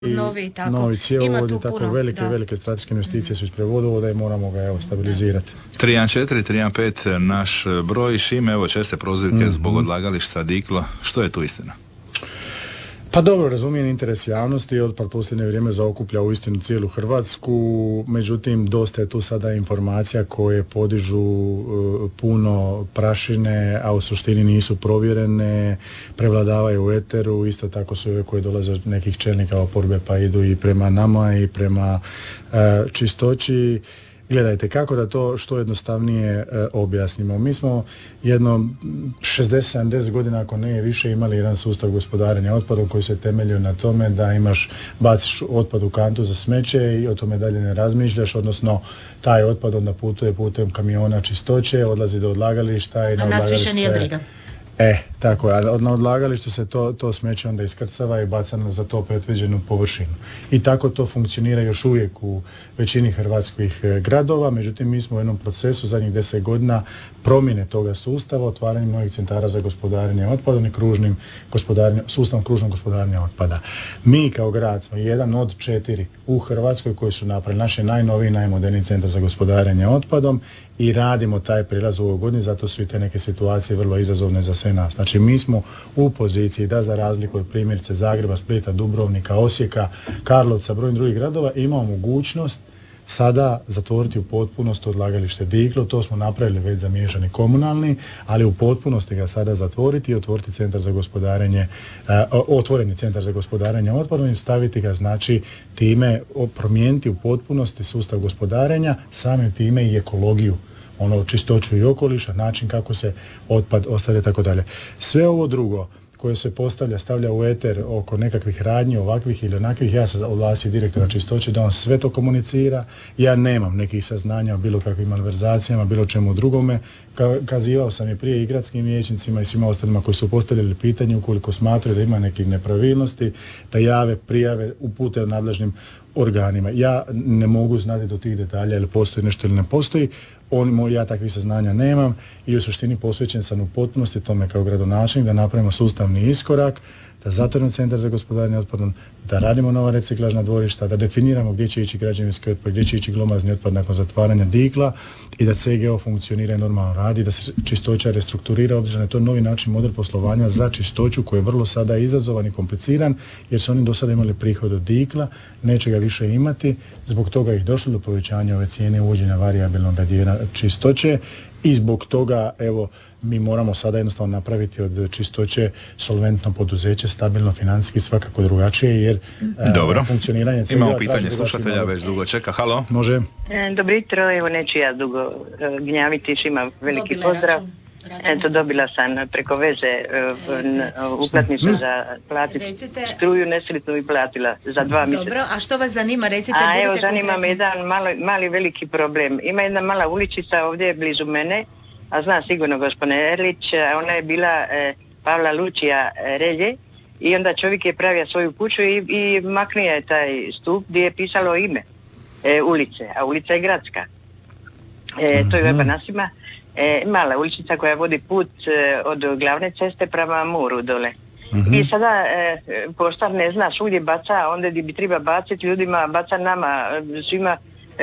novi cjevovod i tako velike strateške investicije su ispred vodovoda i moramo ga stabilizirati. 314-315 naš broj. Šime, evo česte prozivke zbog odlagališta Diklo. Što je tu istina? Pa dobro, razumijem interes javnosti, otpad posljednje vrijeme zaokuplja uistinu cijelu Hrvatsku, međutim dosta je tu sada informacija koje podižu puno prašine, a u suštini nisu provjerene, prevladavaju u eteru, isto tako su ove koje dolaze od nekih čelnika oporbe pa idu i prema nama i prema čistoći. Gledajte, kako da to što jednostavnije objasnimo. Mi smo jedno 60-70 godina, ako ne više, imali jedan sustav gospodarenja otpadom koji se temeljio na tome da baciš otpad u kantu za smeće i o tome dalje ne razmišljaš, odnosno taj otpad onda putuje putem kamiona čistoće, odlazi do odlagališta i na odlagalište... A nas više nije briga. Tako je, ali na odlagalištu se to smeće onda iskrcava i baca na za to predviđenu površinu. I tako to funkcionira još uvijek u većini hrvatskih gradova, međutim mi smo u jednom procesu zadnjih 10 godina promjene toga sustava, otvaranjem novih centara za gospodarenje otpadom i sustavom kružnog gospodarenja otpada. Mi kao grad smo jedan od 4 u Hrvatskoj koji su napravili naše najnoviji, najmoderniji centar za gospodarenje otpadom i radimo taj prilaz u ovoj godini, zato su i te neke situacije vrlo izazovne za sve nas. Znači mi smo u poziciji da za razliku od primjerice Zagreba, Splita, Dubrovnika, Osijeka, Karlovca, brojnih drugih gradova imamo mogućnost sada zatvoriti u potpunosti odlagalište Diklo. To smo napravili već za miješani komunalni, ali u potpunosti ga sada zatvoriti i otvoriti centar za gospodarenje, otvoreni centar za gospodarenje otpadom i staviti ga, znači time promijeniti u potpunosti sustav gospodarenja, samim time i ekologiju, čistoću i okoliša, način kako se otpad ostavlja i tako dalje. Sve ovo drugo koje se stavlja u eter oko nekakvih radnji, ovakvih ili onakvih, ja sam ovlastio direktora čistoće da on sve to komunicira. Ja nemam nekih saznanja o bilo kakvim malverzacijama, bilo čemu drugome. Kazivao sam i prije i gradskim vijećnicima i svima ostalima koji su postavljali pitanje ukoliko smatraju da ima nekih nepravilnosti, da jave, prijave, upute nadležnim organima. Ja ne mogu znati do tih detalja ili postoji nešto ili ne postoji. Ja takvih saznanja nemam i u suštini posvećen sam u potpunosti tome kao gradonačelnik da napravimo sustavni iskorak, da zatvorimo centar za gospodarenje otpadom, da radimo nova reciklažna dvorišta, da definiramo gdje će ići građevinski otpad, gdje će ići glomazni otpad nakon zatvaranja Dikla i da CGO funkcionira i normalno radi, da se čistoća restrukturira, obzirom da je to novi način, model poslovanja za čistoću koji je vrlo sada izazovan i kompliciran, jer su oni do sada imali prihod od Dikla, neće ga više imati, zbog toga ih došlo do povećanja ove cijene uvođenja varijabilnog dijela čistoće i zbog toga, evo, mi moramo sada jednostavno napraviti od čistoće solventno poduzeće, stabilno, financijski, svakako drugačije, jer funkcioniranje CGO... Imamo pitanje slušatelja, već dugo čeka. Halo? Može. Dobro jutro, evo neću ja dugo gnjaviti, ima veliki pozdrav. Eto, dobila sam preko veze uplatnicu za platiti struju, nesretnu i platila za 2 mjeseca. Dobro, a što vas zanima, recite? Evo, zanima me jedan mali veliki problem. Ima jedna mala uličica ovdje blizu mene, a zna sigurno gospodin Erlić, ona je bila Pavla Lučija Relje i onda čovjek je pravio svoju kuću i maknuo je taj stup gdje je pisalo ime ulice, a ulica je gradska. To je Veba Nasima. Mala uličica koja vodi put od glavne ceste prema moru dole. I sada poštar ne zna, svugdje baca, onda gdje bi treba baciti ljudima, baca nama, svima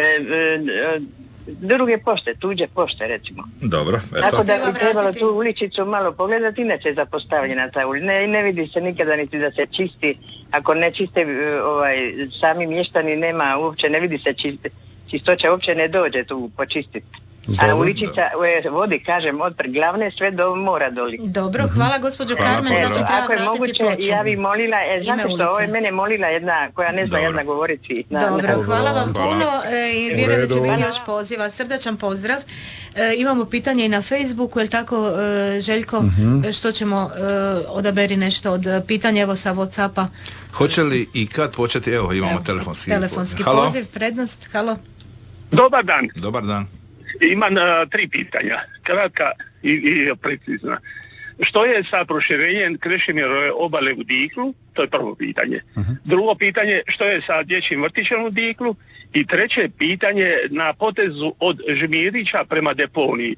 druge pošte, tuđe pošte recimo. Dobro, eto. Tako da bi trebalo tu uličicu malo pogledati, inače je zapostavljena ta ulica. Ne vidi se nikada niti da se čisti, ako ne čiste sami mještani nema uopće, ne vidi se čistoća uopće ne dođe tu počistiti. A uličica vodi, kažem, od glavne sve do mora doli. Dobro, hvala gospođo Karmen. Ako je moguće, ja bi molila, znate što, ovo je mene molila jedna koja ne zna jedna govoriti. Dobro, hvala vam puno i vjerujem da će biti još poziva. Srdačan pozdrav. Imamo pitanje i na Facebooku, je li tako, Željko? Što ćemo, odaberi nešto od pitanja, evo sa Whatsappa. Hoće li i kad početi, evo imamo telefonski poziv, prednost, halo. Dobar dan. Dobar dan. Imam 3 pitanja, kratka i precizna. Što je sa proširenjem Krešimirove obale u Diklu? To je prvo pitanje. Drugo pitanje, što je sa dječjim vrtićem u Diklu? I treće pitanje, na potezu od Žmirića prema deponiji.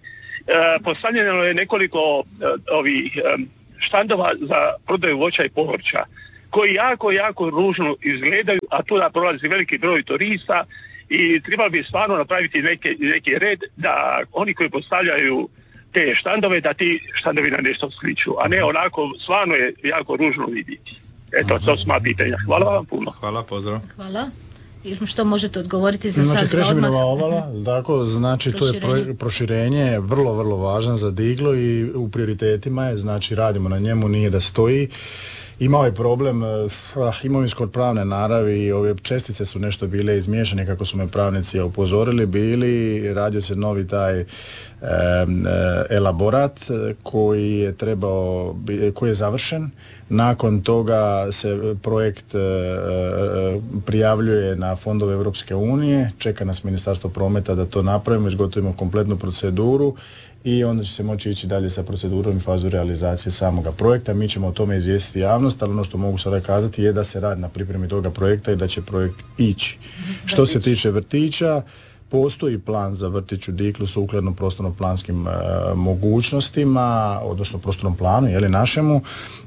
Postavljeno je nekoliko štandova za prodaju voća i povrća. koji jako ružno izgledaju, a tu da prolazi veliki broj turista i trebali bi stvarno napraviti neki red da oni koji postavljaju te štandove, da ti štandovi na nešto sliču, a ne onako, stvarno je jako ružno vidjeti. Eto, to su moja pitanja. Hvala vam puno. Hvala, pozdrav. Hvala. I što možete odgovoriti za sad? Znači, Krešimirova ovala, tako, znači to je proširenje, vrlo važan za Diglo i u prioritetima je, znači radimo na njemu, nije da stoji. Imao je problem imovinsko-pravne naravi i ove čestice su nešto bile izmiješane kako su me pravnici upozorili bili, radio se novi taj elaborat koji je završen. Nakon toga se projekt prijavljuje na fondove Europske unije, čeka nas Ministarstvo prometa da to napravimo, izgotovimo kompletnu proceduru i onda će se moći ići dalje sa procedurom i fazu realizacije samoga projekta. Mi ćemo o tome izvijestiti javnost, ali ono što mogu sada kazati je da se radi na pripremi toga projekta i da će projekt ići. Što se tiče vrtića, postoji plan za vrtić u Diklu sukladno prostorno-planskim mogućnostima, odnosno prostornom planu, našemu,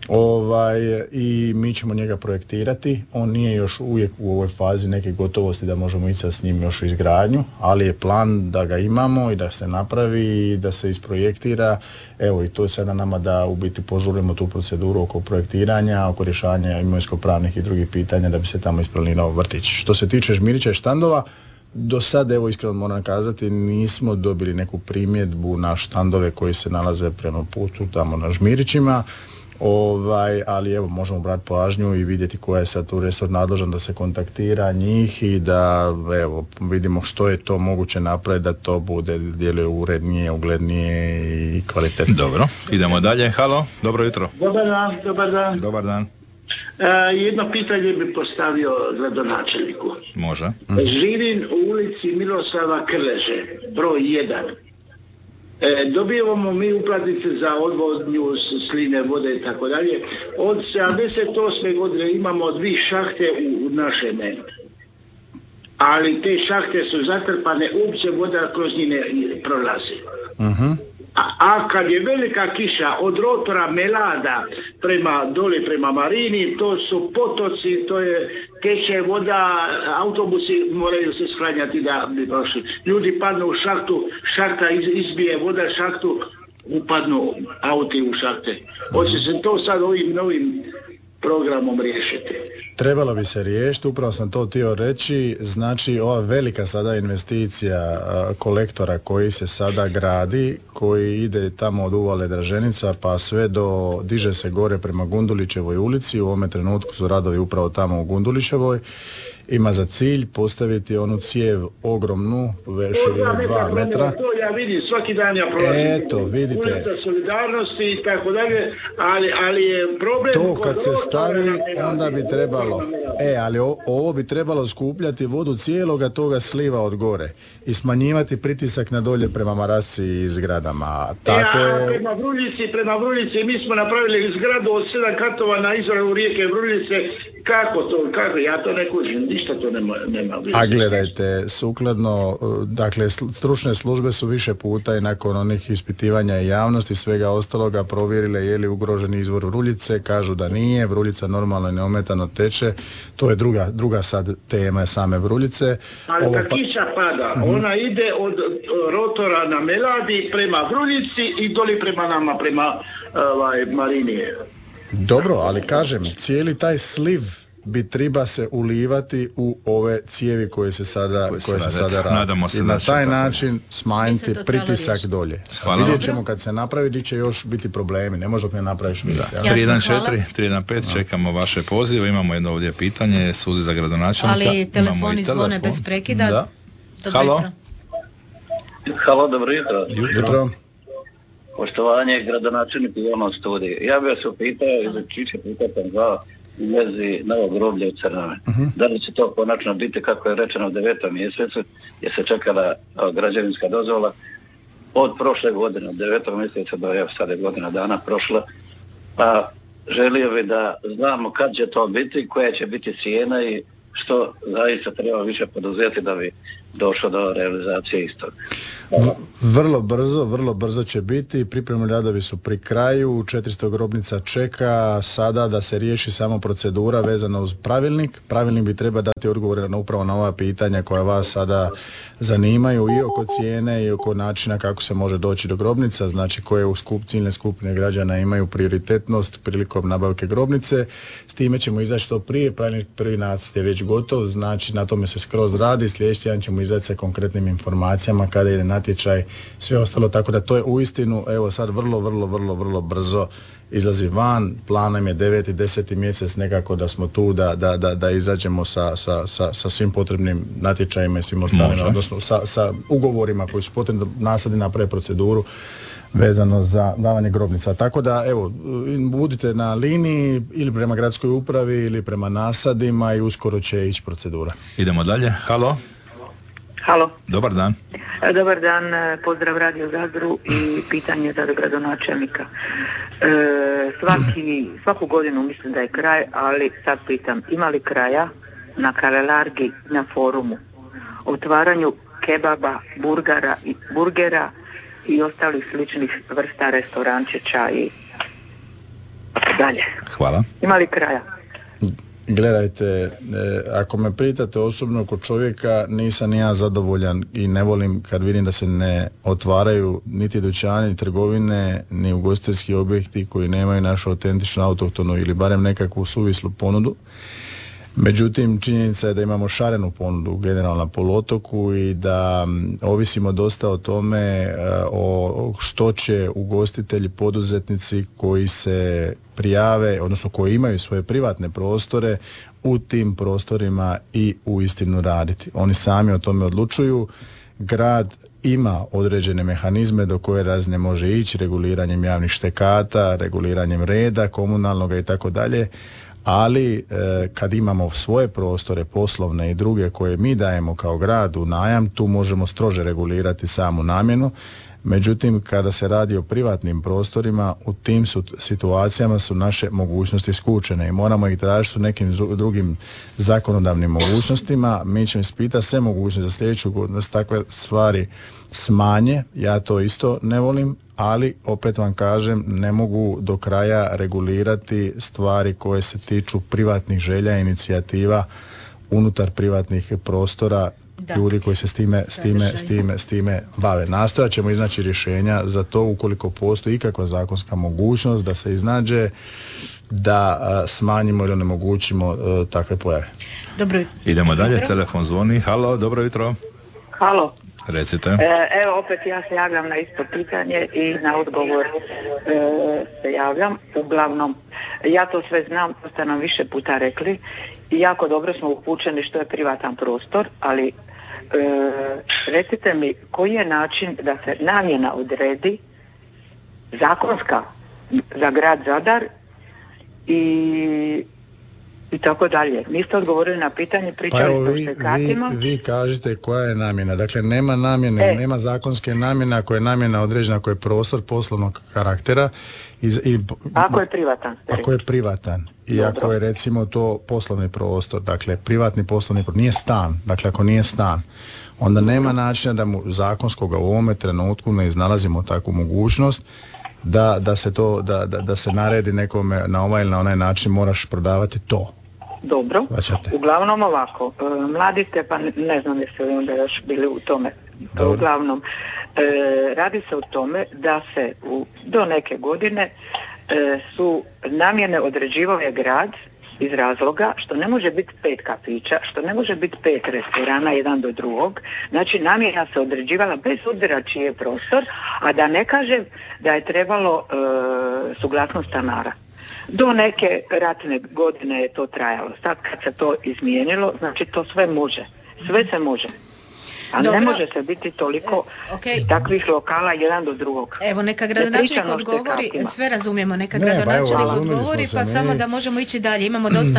i mi ćemo njega projektirati. On nije još uvijek u ovoj fazi neke gotovosti da možemo ići s njim još u izgradnju, ali je plan da ga imamo i da se napravi i da se isprojektira. Evo, i to je sada nama da u biti požurimo tu proceduru oko projektiranja, oko rješavanja imovinsko-pravnih i drugih pitanja da bi se tamo isplanirao vrtić. Što se tiče žmirića i štandova, do sad, evo iskreno moram kazati, nismo dobili neku primjedbu na štandove koji se nalaze prema putu tamo na Žmirićima, ali evo možemo brati pažnju i vidjeti koja je sad tu resor nadležan da se kontaktira njih i da evo vidimo što je to moguće napraviti da to bude djeluje urednije, uglednije i kvalitetnije. Dobro, idemo dalje. Halo, dobro jutro. Dobar dan. Jedno pitanje bi postavio gradonačelniku. Može. Živim u ulici Miroslava Krleže, broj 1. Dobivamo mi uplatnice za odvodnju sline, vode i tako dalje. Od 78. godine imamo 2 šahte u našem menu. Ali te šahte su zatrpane, uopće voda kroz njih ne prolazi. A kad je velika kiša od rotora Melada prema Marini, to su potoci, to je teče voda, autobusi moraju se sklanjati da bi prošli. Ljudi padnu u šahtu, šahta izbije voda šahtu, upadnu auti u šahte. Hoće se to sad ovim novim programom riješiti? Trebalo bi se riješiti, upravo sam to htio reći, znači ova velika sada investicija kolektora koji se sada gradi, koji ide tamo od uvale Draženica pa sve diže se gore prema Gundulićevoj ulici, u ovome trenutku su radovi upravo tamo u Gundulićevoj, ima za cilj postaviti onu cijev ogromnu, širine 2 metra. To ja vidim, svaki dan ja prolazim. Eto, vidite. Ulica solidarnosti i tako dalje, ali je problem... To kad se stavi, onda bi trebalo... ali ovo bi trebalo skupljati vodu cijeloga toga sliva od gore i smanjivati pritisak na dolje prema Marasci i zgradama. Tako je... Prema Vruljici mi smo napravili zgradu od 7 katova na izvoru rijeke Vruljice. Kako, ja to ne kužim, ništa to nema. A gledajte, sukladno, dakle, stručne službe su više puta i nakon onih ispitivanja i javnosti svega ostaloga provjerile je li ugroženi izvor Vruljice, kažu da nije, Vruljica normalno i neometano teče, to je druga sad tema same Vruljice. Ali kad kiša pada, ona ide od rotora na Meladi prema Vruljici i doli prema nama, prema Marinije. Dobro, ali kažem, cijeli taj sliv bi treba se ulivati u ove cijevi koje se sada radi. I na taj način smanjiti pritisak dolje. Vidjet ćemo kad se napravi gdje će još biti problemi, ne možda ne napraviš vidjeti. 314-315, čekamo vaše pozive, imamo jedno ovdje pitanje, Suzi za gradonačelnika. Ali telefoni zvone bez prekida. Da. Halo. Halo, dobro jutro. Jutro. Poštovanje gradonačelniku i onom studiju. Ja bih vas upitao ili čiče pitatan za u vezi novog groblja u Crnome. Da li će to konačno biti, kako je rečeno, u 9. mjesecu, jer se čekala građevinska dozvola od prošle godine, od 9. mjeseca do sada je godina dana prošla. Pa želio bih da znamo kad će to biti, koja će biti cijena i što zaista treba više poduzeti da bi došlo do realizacije istog. Vrlo brzo će biti. Pripremni radovi su pri kraju, 400 grobnica čeka sada da se riješi samo procedura vezana uz pravilnik. Pravilnik bi treba dati odgovore upravo na ova pitanja koja vas sada zanimaju i oko cijene i oko načina kako se može doći do grobnica, znači koje u ciljne skupine građana imaju prioritetnost prilikom nabavke grobnice. S time ćemo izaći što prije, pravilnik prvi nacrt je već gotov, znači na tome se skroz radi, sljedeći tjedan ćemo izaći sa konkretnim informacijama kada ide natječaj, sve ostalo, tako da to je uistinu, evo sad vrlo brzo izlazi van. Plan nam je 9. i 10. mjesec nekako da smo tu da izađemo sa svim potrebnim natječajima i svim ostalim, odnosno sa ugovorima koji su potrebni da nasadi naprave proceduru vezano za davanje grobnica. Tako da evo, budite na liniji ili prema gradskoj upravi ili prema nasadima i uskoro će ići procedura. Idemo dalje. Halo. Halo. Dobar dan. Dobar dan, pozdrav Radio Zadru i pitanje za gradonačelnika. Svaku godinu mislim da je kraj, ali sad pitam, ima li kraja na Kalelargi na forumu o otvaranju kebaba, burgera i ostalih sličnih vrsta restorančića i dalje. Hvala. Ima li kraja? Gledajte, ako me pitate osobno kod čovjeka, nisam ni ja zadovoljan i ne volim kad vidim da se ne otvaraju niti dućani, ni trgovine, ni ugostiteljski objekti koji nemaju našu autentičnu, autohtonu ili barem nekakvu suvislu ponudu. Međutim, činjenica je da imamo šarenu ponudu generalno na poluotoku i da ovisimo dosta o tome o što će ugostitelji, poduzetnici koji se prijave, odnosno koji imaju svoje privatne prostore, u tim prostorima i uistinu raditi. Oni sami o tome odlučuju. Grad ima određene mehanizme do koje razine može ići, reguliranjem javnih štekata, reguliranjem reda komunalnog i tako dalje. Ali kad imamo svoje prostore, poslovne i druge koje mi dajemo kao grad u najam, tu možemo strože regulirati samu namjenu. Međutim, kada se radi o privatnim prostorima, u tim situacijama su naše mogućnosti skučene i moramo ih tražiti u nekim drugim zakonodavnim mogućnostima. Mi ćemo ispitati sve mogućnosti za sljedeću godinu da se takve stvari smanje. Ja to isto ne volim, ali opet vam kažem, ne mogu do kraja regulirati stvari koje se tiču privatnih želja i inicijativa unutar privatnih prostora. Da. Ljudi koji se s time bave. Nastojat ćemo iznaći rješenja za to ukoliko postoji ikakva zakonska mogućnost da se iznađe, da smanjimo ili onemogućimo takve pojave. Dobro. Idemo dalje, telefon zvoni. Halo, dobro jutro. Halo. Recite. Evo opet ja se javljam na isto pitanje i na odgovor se javljam. Uglavnom, ja to sve znam, to ste nam više puta rekli i jako dobro smo upućeni što je privatan prostor, ali recite mi koji je način da se namjena odredi zakonska za grad Zadar i tako dalje. Niste odgovorili na pitanje, pričali ste o štekatima. Vi kažete koja je namjena. Dakle, nema namjene, nema zakonske namjene, ako je namjena određena, ako je prostor poslovnog karaktera. Ako je privatan. Ako je privatan. I dobro. Ako je recimo to poslovni prostor, dakle privatni poslovni prostor, nije stan, dakle ako nije stan, onda nema načina da mu zakonskoga u ovome trenutku ne iznalazimo takvu mogućnost da se naredi nekome na ovaj ili na onaj način moraš prodavati to. Dobro, uglavnom ovako, mladi ste pa ne znam jeste li onda još bili u tome. Dobro. Uglavnom, radi se o tome da se do neke godine su namjene određivao je grad iz razloga što ne može biti 5 kafića, što ne može biti 5 restorana jedan do drugog. Znači namjena se određivala bez obzira čiji je prostor, a da ne kažem da je trebalo suglasnost stanara. Do neke ratne godine je to trajalo. Sad kad se to izmijenilo, znači to sve može. Sve se može. Ali ne može se biti toliko takvih lokala jedan do drugog. Evo, neka gradonačelnik odgovori, sve razumijemo, neka gradonačelnik odgovori, pa samo da možemo ići dalje. Imamo dosta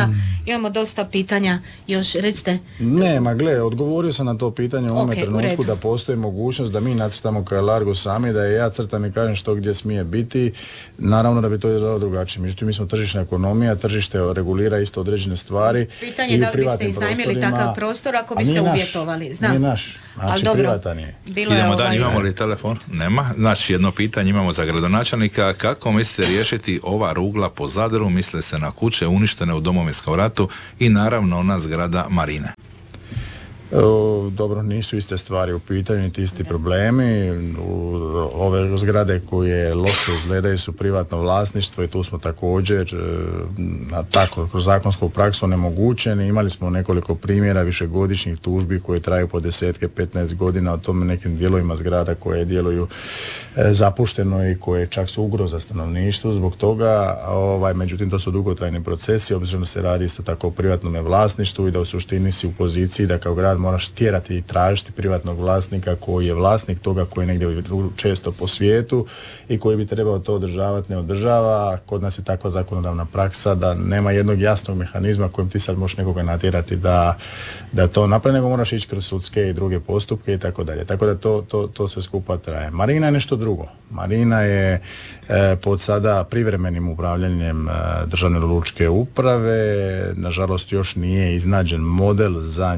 Imamo dosta pitanja još, recite. Nema, odgovorio sam na to pitanje u ovome trenutku da postoji mogućnost da mi nacrtamo kao Largo sami, da je ja crtam i kažem što gdje smije biti. Naravno da bi to izgledalo drugačije. Međutim, mi smo tržišna ekonomija, tržište regulira isto određene stvari. Pitanje je da li biste iznajmili takav prostor ako biste uvjetovali. Znam. Nije naš, znači privatan je. Idemo dalje, imamo li telefon? Nema. Znači jedno pitanje imamo za gradonačelnika. Kako mislite riješiti ova rugla po Zadru? Misle se na kuće uništene u Domovinskom ratu i naravno ona zgrada Marine. Dobro, nisu iste stvari u pitanju, niti isti problemi. Ove zgrade koje loše izgledaju su privatno vlasništvo i tu smo također tako kroz zakonsku praksu onemogućeni. Imali smo nekoliko primjera višegodišnjih tužbi koje traju po 10-15 godina o tome nekim dijelovima zgrada koje djeluju zapušteno i koje čak su ugroza stanovništvu zbog toga. Međutim, to su dugotrajni procesi, obzirom da se radi isto tako o privatnom vlasništvu i da u suštini si u poziciji da kao grad moraš tjerati i tražiti privatnog vlasnika koji je vlasnik toga koji je negdje često po svijetu i koji bi trebao to održavati, ne održava. Kod nas je takva zakonodavna praksa da nema jednog jasnog mehanizma kojim ti sad možeš nekoga natjerati da to napravi, nego moraš ići kroz sudske i druge postupke i tako dalje. Tako da to sve skupa traje. Marina je nešto drugo. Marina je pod sada privremenim upravljanjem državne lučke uprave. Nažalost još nije iznađen model za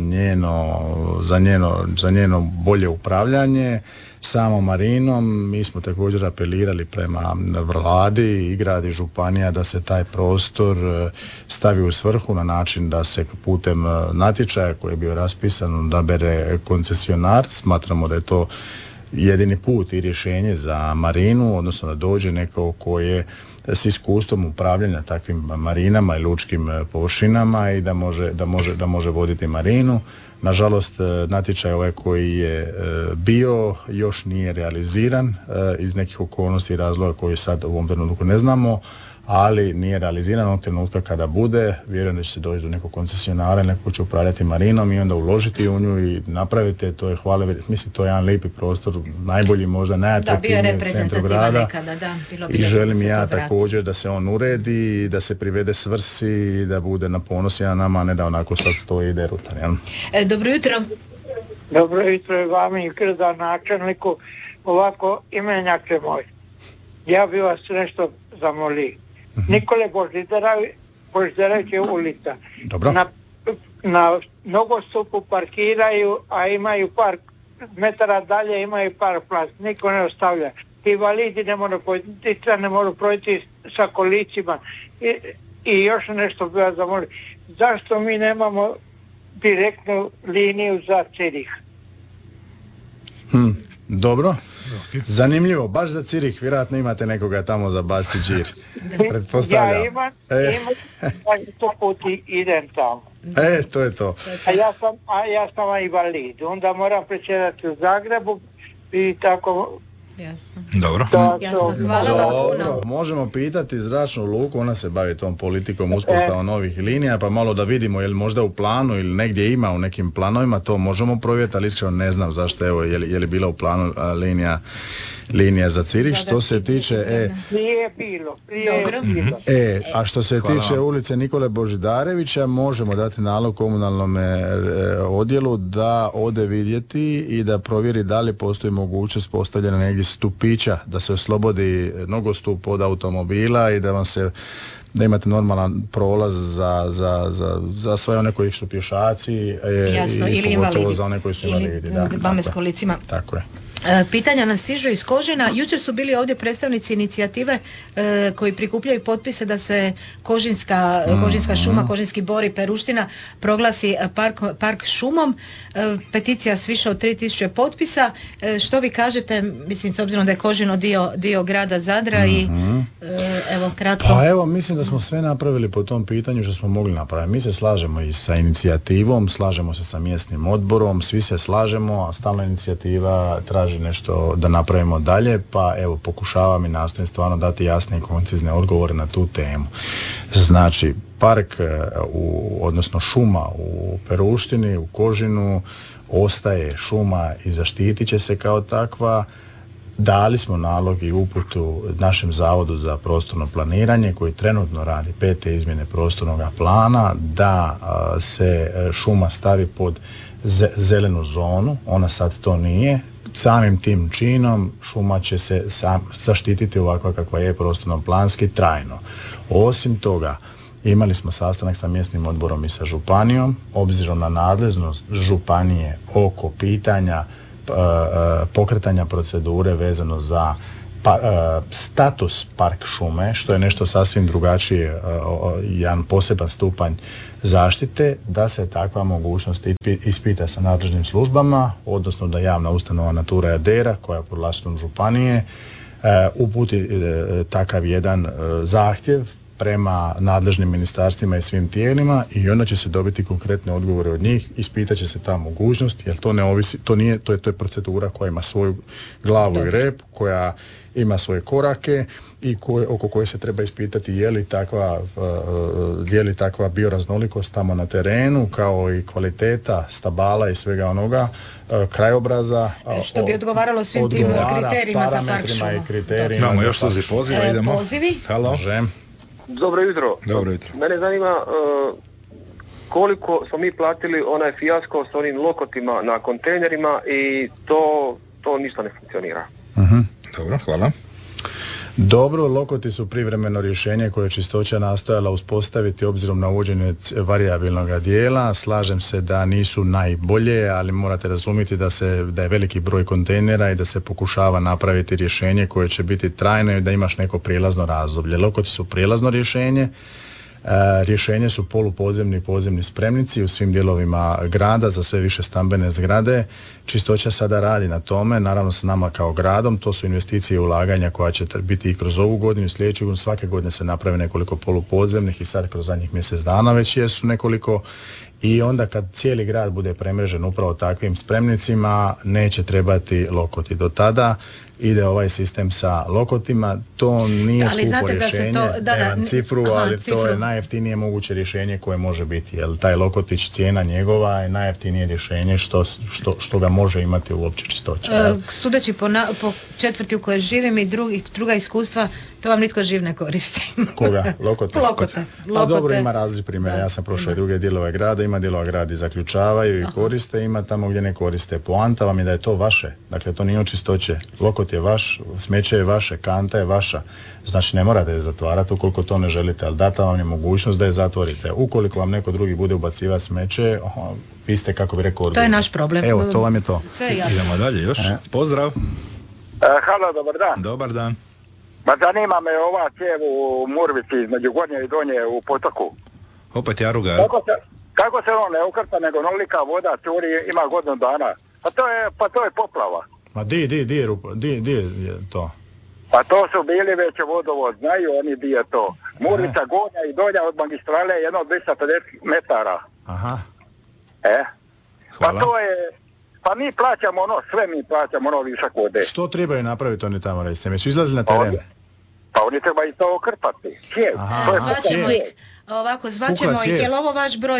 njeno bolje upravljanje samom Marinom. Mi smo također apelirali prema vladi i grad i županija da se taj prostor stavi u svrhu na način da se putem natječaja koji je bio raspisan odabere koncesionar. Smatramo da je to jedini put i rješenje za Marinu, odnosno da dođe neko ko je s iskustvom upravljanja takvim marinama i lučkim površinama i da može voditi Marinu. Nažalost, natječaj ovaj koji je bio još nije realiziran iz nekih okolnosti i razloga koji sad u ovom trenutku ne znamo, ali nije realiziran. Od trenutka kada bude, vjerujem da će se doći do nekog koncesionara, neko će upravljati Marinom i onda uložiti u nju i napraviti, to je mislim to je jedan lijepi prostor, najbolji možda najatraktivniji u centru grada. Nekada, i želim ja također da se on uredi, da se privede svrsi i da bude na ponos jedan nama, a ne da onako sad stoji i derutan. Dobro jutro. Dobro jutro i vama i gradonačelniku. Ovako, imenjake moj, ja bi vas nešto zamolio. Nikole Božidarević je ulica. Dobro. Na nogostupu parkiraju, a imaju par metara dalje, imaju par plac. Niko ne ostavlja. Ti validi ne mogu projiti sa kolicima. I još nešto bi vas zamolio. Zašto mi nemamo direktnu liniju za Cirih? Dobro. Zanimljivo, baš za Cirih, vjerojatno imate nekoga tamo za basti džir. Pretpostavljam. Ja imam, to put idem tamo. To je to. A ja sam invalid, onda moram prećerati u Zagrebu i tako. Jasno. Dobro. Dobro, možemo pitati zračnu luku, ona se bavi tom politikom uspostavom novih linija, pa malo da vidimo je li možda u planu ili negdje ima u nekim planovima, to možemo provjeriti, ali iskreno ne znam zašto, evo, je li bila u planu linija za Cirih. Što se tiče Prije bilo. A što se tiče ulice Nikole Božidarevića, možemo dati nalog komunalnom odjelu da ode vidjeti i da provjeri da li postoji mogućnost postavljanja negdje stupića, da se oslobodi nogostup od automobila i da imate normalan prolaz za sve one koji su pješaci i pogotovo za one koji su invalidi. Bame s kolicima. Tako je. Pitanja nas stižu iz Kožina. Jučer su bili ovdje predstavnici inicijative koji prikupljaju potpise da se Kožinska šuma, Kožinski bor i Peruština proglasi park šumom. Peticija s više od 3000 potpisa. Što vi kažete, mislim, s obzirom da je Kožino dio grada Zadra i evo kratko. Pa evo, mislim da smo sve napravili po tom pitanju što smo mogli napraviti. Mi se slažemo i sa inicijativom, slažemo se sa mjesnim odborom, svi se slažemo, a stalna inicijativa traži nešto da napravimo dalje, pa evo pokušavam i nastojim stvarno dati jasne i koncizne odgovore na tu temu. Znači, park, odnosno šuma u Peruštini, u Kožinu, ostaje šuma i zaštitit će se kao takva. Dali smo nalog i uputu našem Zavodu za prostorno planiranje koji trenutno radi 5. izmjene prostornog plana da se šuma stavi pod zelenu zonu, ona sad to nije. Samim tim činom šuma će se zaštititi ovakva kakva je prostorno planski trajno. Osim toga, imali smo sastanak sa mjesnim odborom i sa županijom, obzirom na nadležnost županije oko pitanja pokretanja procedure vezano za status park šume, što je nešto sasvim drugačije, jedan poseban stupanj zaštite, da se takva mogućnost ispita sa nadležnim službama, odnosno da javna ustanova Natura Jadera, koja je pod vlasništvom županije, uputi takav jedan zahtjev prema nadležnim ministarstvima i svim tijelima i onda će se dobiti konkretne odgovore od njih, ispitat će se ta mogućnost, jer to ne ovisi, to je procedura koja ima svoju glavu i rep, koja ima svoje korake i oko koje se treba ispitati je li takva bioraznolikost tamo na terenu, kao i kvaliteta stabala i svega onoga, krajobraza. Što bi odgovaralo svim tim kriterijima za park šuma. Imamo još suzi poziva, idemo. Pozivi? Halo. Dobro jutro. Dobro jutro. Mene zanima koliko smo mi platili onaj fijasko s onim lokotima na kontejnerima i to ništa ne funkcionira. Dobro, hvala. Dobro, lokoti su privremeno rješenje koje je Čistoća nastojala uspostaviti obzirom na uvođenje varijabilnog dijela. Slažem se da nisu najbolje, ali morate razumjeti da je veliki broj kontejnera i da se pokušava napraviti rješenje koje će biti trajno i da imaš neko prijelazno razdoblje. Lokoti su prijelazno rješenje. Rješenje su polupodzemni i podzemni spremnici u svim dijelovima grada za sve više stambene zgrade. Čistoća sada radi na tome, naravno s nama kao gradom, to su investicije i ulaganja koja će biti i kroz ovu godinu i sljedeću godinu. Svake godine se napravi nekoliko polupodzemnih i sad kroz zadnjih mjesec dana već jesu nekoliko. I onda kad cijeli grad bude premrežen upravo takvim spremnicima, neće trebati lokoti. Do tada ide ovaj sistem sa lokotima, to nije skupo rješenje, nemam cifru, ali to je najjeftinije moguće rješenje koje može biti, jer taj lokotić, cijena njegova je najjeftinije rješenje što ga može imati uopće Čistoća. Sudeći po četvrti u kojoj živim i druga iskustva, to vam nitko živ ne koristi. Koga? Lokote? Lokote. A dobro, ima različitih primjera. Ja sam prošao i druge dijelove grada, ima dijelova grada i zaključavaju i koriste, ima tamo gdje ne koriste. Poanta vam je da je to vaše, dakle to nije od Čistoće. Lokot je vaš, smeće je vaše, kanta je vaša. Znači ne morate je zatvarati ukoliko to ne želite, ali data vam je mogućnost da je zatvorite. Ukoliko vam neko drugi bude ubacivati smeće, vi ste, kako bi rekao, odgovorni. To je naš problem. Evo, to vam je to. Sve je jasno. Idemo dalje još. Pozdrav. Halo, dobar dan. Dobar dan. Ma zanima me ova cijev u Murvici između Gornje i Donje u potoku. Opet Jaruga. Kako se on ne ukrpa, nego onolika voda curi, ima godinu dana. Pa to je poplava. Ma di je to? Pa to su bili već vodovod, znaju oni di je to. Murvica, Gornja i Donja od magistrale je jedno 250 metara. Aha. Pa to je... Pa mi plaćamo sve mi plaćamo višak vode. Što trebaju napraviti oni tamo, recimo? Su izlazili na teren? Pa oni treba i to okrpati. Zvaćemo ih. Ovako, zvaćemo ih. Je li ovo vaš broj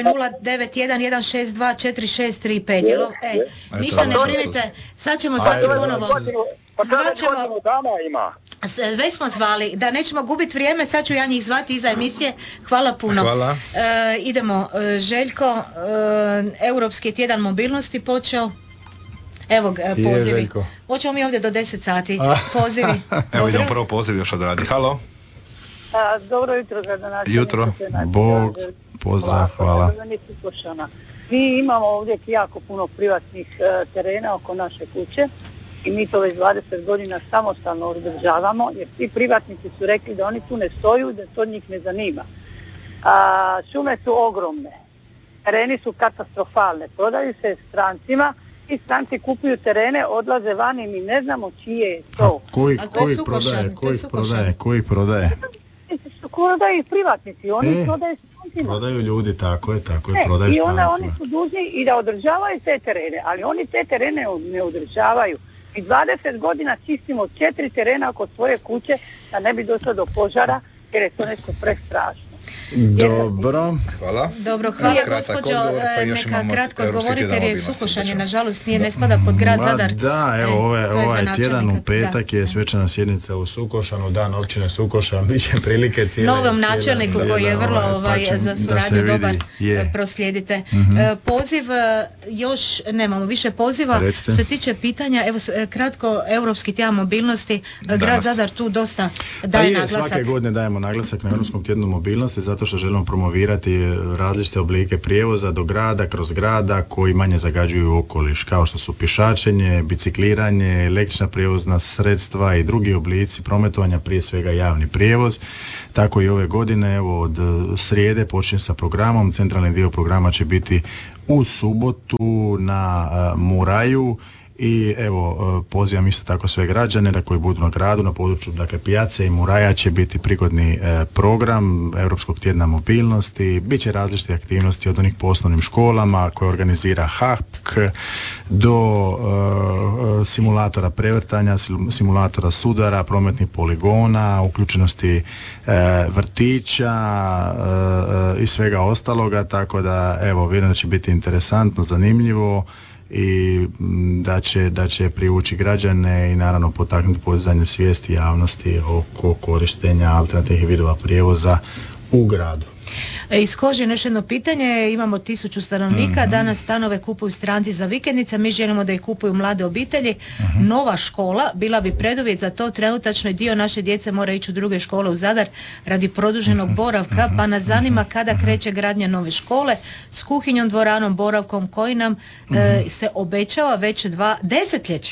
091624635? Ništa ne brinite. Sad ćemo zvati ponovo. Pa to već godinu dana ima. Već smo zvali, da nećemo gubiti vrijeme, sad ću ja njih zvati iza emisije. Hvala puno. Hvala. Idemo, Željko, Europski tjedan mobilnosti počeo. Evo pozivi. Hoćemo mi ovdje do 10 sati. Pozivi. Evo idemo prvo poziv još odradi. Halo. Dobro jutro, gradonačelniče. Jutro. Bog, pozdrav, hvala. Mi imamo ovdje jako puno privatnih terena oko naše kuće i mi to već 20 godina samostalno održavamo, jer ti privatnici su rekli da oni tu ne stoju, da to njih ne zanima. Šume su ogromne, tereni su katastrofalne, prodaju se strancima i stranci kupuju terene, odlaze van i mi ne znamo čije je to. Koji prodaje? Prodaju privatnici, oni prodaju strancima. Prodaju ljudi, tako je, prodaju i strancima. Oni su dužni i da održavaju te terene, ali oni te terene ne održavaju. I 20 godina čistimo 4 terena oko svoje kuće da ne bi došlo do požara, jer je to nešto prestrašno. Dobro. Hvala. Dobro, hvala gospođo. Neka kratko odgovorite jer je Sukošanje, nažalost, ne spada pod grad Zadar. Da, evo, ovaj tjedan u petak je svečana sjednica u Sukošanu, dan općine Sukošan, bit će prilike cijele... Novom načelniku koji je vrlo za suradnju dobar, proslijedite. Poziv, još nemamo više poziva. Što se tiče pitanja, evo kratko, Europski tjedan mobilnosti, grad Zadar tu dosta daje naglasak. Svake godine dajemo naglasak na Europskom tjednu mobilnosti zato što želimo promovirati različite oblike prijevoza do grada, kroz grada koji manje zagađuju okoliš, kao što su pješačenje, bicikliranje, električna prijevozna sredstva i drugi oblici prometovanja, prije svega javni prijevoz. Tako i ove godine, evo od srijede počinje sa programom, centralni dio programa će biti u subotu na Muraju. I evo, pozivam isto tako sve građane da koji budu na gradu, na području dakle Pijace i Muraja će biti prigodni program Europskog tjedna mobilnosti. Biće različite aktivnosti od onih po osnovnim školama koje organizira HAK do simulatora prevrtanja, simulatora sudara, prometnih poligona, uključenosti vrtića i svega ostaloga, tako da evo, vjerujem da će biti interesantno, zanimljivo i da će privući građane i naravno potaknuti podizanje svijesti javnosti oko korištenja alternativnih vidova prijevoza u gradu. Iz Kožine još jedno pitanje, imamo 1000 stanovnika, danas stanove kupuju stranci za vikendice, mi želimo da ih kupuju mlade obitelji. Nova škola bila bi preduvjet za to, trenutačno dio naše djece mora ići u druge škole u Zadar radi produženog boravka, pa nas zanima kada kreće gradnja nove škole s kuhinjom, dvoranom, boravkom koji nam se obećava već 2 desetljeća.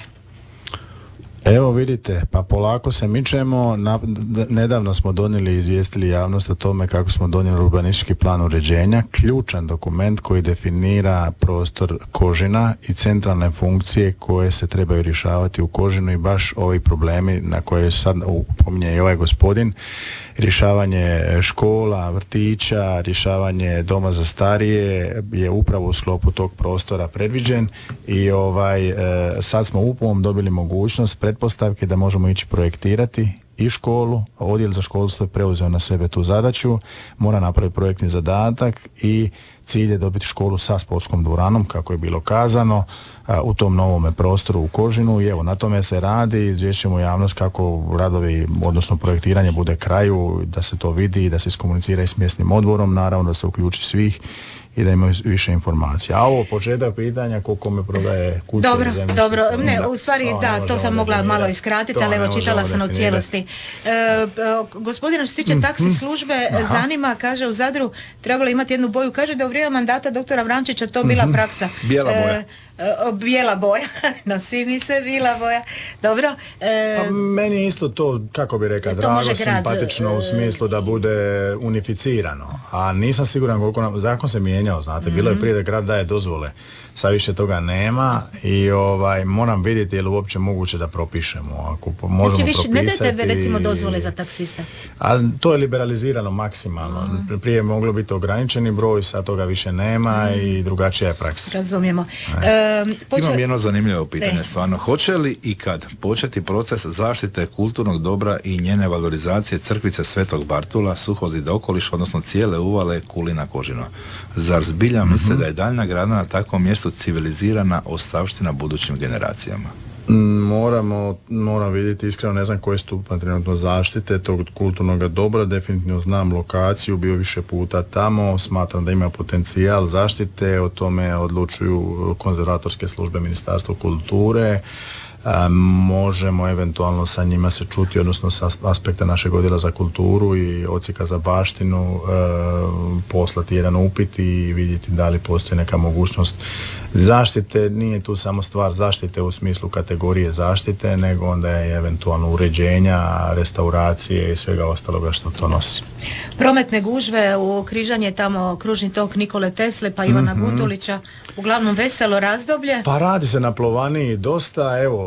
Evo vidite, pa polako se mičemo. Nedavno smo donijeli, izvijestili javnost o tome kako smo donijeli urbanistički plan uređenja, ključan dokument koji definira prostor Kožina i centralne funkcije koje se trebaju rješavati u Kožinu i baš ovi problemi na koje sad upominje i ovaj gospodin, rješavanje škola, vrtića, rješavanje doma za starije je upravo u sklopu tog prostora predviđen i sad smo upomom dobili mogućnost pretpostavke da možemo ići projektirati i školu, odjel za školstvo je preuzeo na sebe tu zadaću, mora napraviti projektni zadatak i cilj je dobiti školu sa sportskom dvoranom, kako je bilo kazano, u tom novome prostoru u Kožinu i evo, na tome se radi, izvješćujemo javnost kako radovi, odnosno projektiranje bude kraju, da se to vidi, da se iskomunicira i s mjesnim odborom, naravno da se uključi svih i da imaju više informacija. A ovo početak pitanja koliko me prodaje kuće. Dobro, ne, u stvari da, to sam mogla malo iskratiti, ali evo čitala sam u cijelosti. Gospodina, što se tiče taksi službe, zanima, kaže u Zadru trebalo imati jednu boju, kaže da u vrijeme mandata doktora Vrančića to bila praksa. Bijela boja. Bijela boja, nosi mi se bijela boja. Dobro. Meni je isto to, kako bi rekao, drago, simpatično u smislu da bude unificirano. A nisam siguran koliko nam, zakon se mijenjao, znate, bilo je prije da grad daje dozvole. Sad više toga nema i moram vidjeti je li uopće moguće da propišemo. Ako možemo propisati... Ne dajte recimo dozvole za taksista. A to je liberalizirano maksimalno. Prije je moglo biti ograničeni broj, sad toga više nema i drugačija je praksa. Razumijemo. Imam jedno zanimljivo pitanje, stvarno. Hoće li i kad početi proces zaštite kulturnog dobra i njene valorizacije crkvice Svetog Bartula, Suhozid okoliš, odnosno cijele uvale Kulina Kožino? Zar zbilja mislite da je daljnja gradnja na takvom mjestu civilizirana ostavština budućim generacijama? Moram vidjeti, iskreno ne znam koji je stupanj trenutno zaštite tog kulturnog dobra, definitivno znam lokaciju, bio više puta tamo, smatram da ima potencijal zaštite, o tome odlučuju konzervatorske službe Ministarstva kulture. Možemo eventualno sa njima se čuti, odnosno sa aspekta našeg odjela za kulturu i odsjeka za baštinu, poslati jedan upit i vidjeti da li postoji neka mogućnost zaštite. Nije tu samo stvar zaštite u smislu kategorije zaštite, nego onda je eventualno uređenja, restauracije i svega ostaloga što to nosi. Prometne gužve u križanje tamo kružni tok Nikole Tesle pa Ivana Gundulića, uglavnom veselo razdoblje. Pa radi se na Plovaniji dosta, evo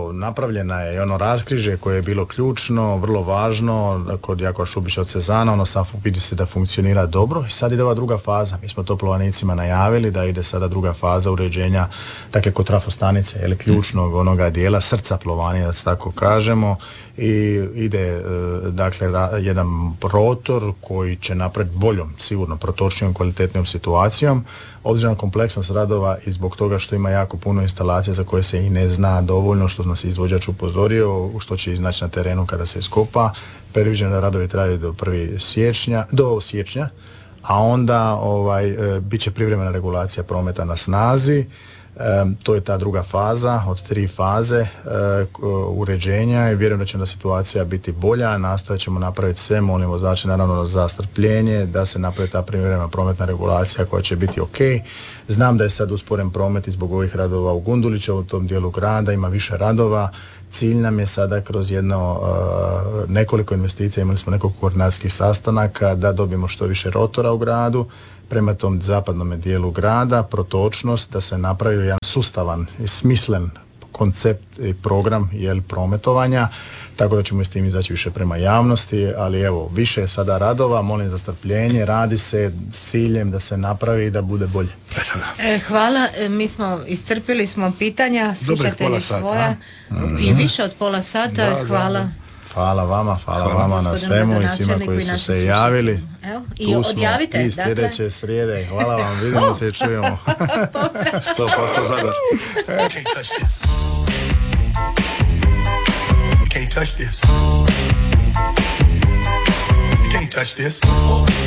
napravljena je ono raskrižje koje je bilo ključno, vrlo važno kod Jakova Šubića od Cezana, ono sad vidi se da funkcionira dobro i sad ide ova druga faza. Mi smo to plovanicima najavili da ide sada druga faza uređenja, dakle kod trafostanice, ili ključnog onoga dijela srca plovanja, da se tako kažemo, i ide dakle jedan rotor koji će napraviti boljom, sigurno protočnijom, kvalitetnijom situacijom, obzirom na kompleksnost radova i zbog toga što ima jako puno instalacija za koje se i ne zna dovoljno, što nas izvođač upozorio, što će iznaći na terenu kada se iskopa. Predviđeno da radovi traju do siječnja, a onda bit će privremena regulacija prometa na snazi. To je ta druga faza od 3 faze uređenja i vjerujem da će onda situacija biti bolja. Nastojat ćemo napraviti sve, molim vozače naravno za strpljenje da se napravi ta privremena prometna regulacija koja će biti ok. Znam da je sad usporen promet i zbog ovih radova u Gundulićevu, u tom dijelu grada ima više radova. Cilj nam je sada kroz nekoliko investicija, imali smo nekoliko koordinacijskih sastanaka da dobijemo što više rotora u gradu, prema tom zapadnom dijelu grada, protočnost, da se napravi jedan sustavan i smislen koncept i program prometovanja, tako da ćemo s tim izaći više prema javnosti, ali evo, više je sada radova, molim za strpljenje, radi se s ciljem da se napravi i da bude bolje. Hvala, mi smo iscrpili pitanja, slušatelji svoja i više od pola sata, hvala. Hvala vama na svemu i svima koji su se javili. Evo, i odjavite. I sljedeće srijede. Hvala vam, vidimo se i čujemo. 100% Zadar. You can't touch this.